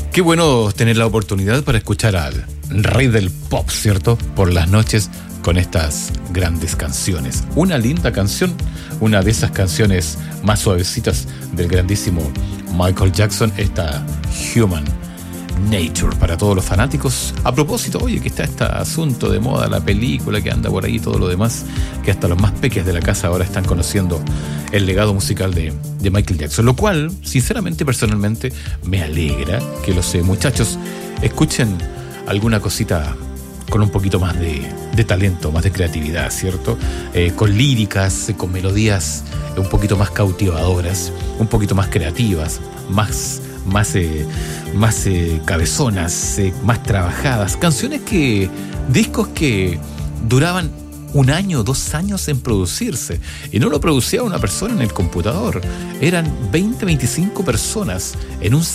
Qué bueno tener la oportunidad para escuchar al rey del pop, ¿cierto? Por las noches con estas grandes canciones. Una linda canción, una de esas canciones más suavecitas del grandísimo Michael Jackson, esta Human Nature, para todos los fanáticos. A propósito, oye, que está este asunto de moda, la película que anda por ahí, todo lo demás, que hasta los más peques de la casa ahora están conociendo el legado musical de Michael Jackson, lo cual, sinceramente, personalmente, me alegra que los muchachos escuchen alguna cosita con un poquito más de talento, más de creatividad, ¿cierto? Con líricas, con melodías un poquito más cautivadoras, un poquito más creativas, más cabezonas, más trabajadas, discos que duraban 1 año, 2 años en producirse, y no lo producía una persona en el computador, eran 20, 25 personas en un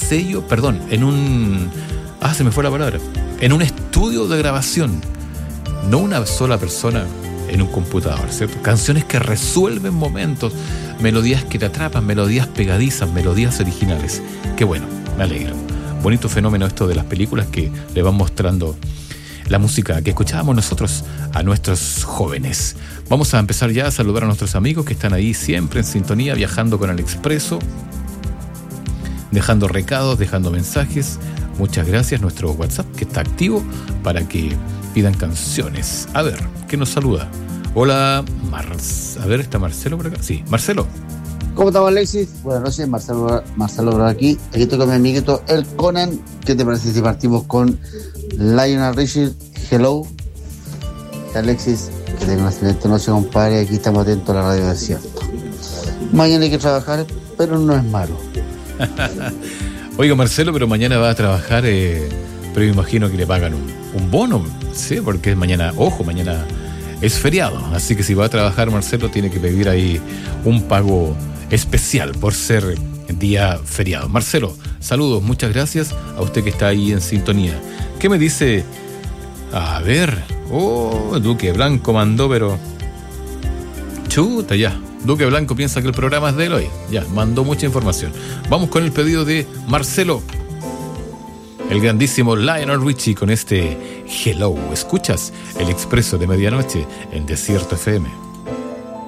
se me fue la palabra, en un estudio de grabación, no una sola persona en un computador, ¿cierto? Canciones que resuelven momentos, melodías que te atrapan, melodías pegadizas, melodías originales. Qué bueno, me alegra. Bonito fenómeno esto de las películas que le van mostrando la música que escuchábamos nosotros a nuestros jóvenes. Vamos a empezar ya a saludar a nuestros amigos que están ahí siempre en sintonía, viajando con el Expreso, dejando recados, dejando mensajes. Muchas gracias. Nuestro WhatsApp que está activo para que pidan canciones. A ver, ¿qué nos saluda? Hola, a ver, ¿está Marcelo por acá? Sí, Marcelo. ¿Cómo estamos, Alexis? Buenas noches, Marcelo por aquí. Aquí estoy con mi amiguito, el Conan. ¿Qué te parece si partimos con Lionel Richie, Hello? Alexis, que tenga una excelente noche, compadre. Aquí estamos atentos a la radio desierto. Mañana hay que trabajar, pero no es malo. Oiga, Marcelo, pero mañana va a trabajar, pero me imagino que le pagan un bono, ¿sí? Porque es mañana es feriado, así que si va a trabajar, Marcelo, tiene que pedir ahí un pago especial por ser día feriado. Marcelo, saludos, muchas gracias a usted que está ahí en sintonía. ¿Qué me dice? A ver, Duque Blanco mandó, pero chuta ya. Duque Blanco piensa que el programa es de él hoy. Ya, mandó mucha información. Vamos con el pedido de Marcelo, el grandísimo Lionel Richie, con este Hello. Escuchas el Expreso de Medianoche en Desierto FM.